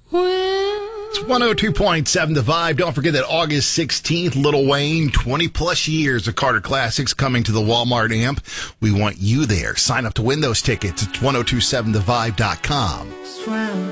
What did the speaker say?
It's 102.7 The Vibe. Don't forget that August 16th, Lil Wayne, 20-plus years of Carter Classics coming to the Walmart Amp. We want you there. Sign up to win those tickets. It's 1027thevibe.com.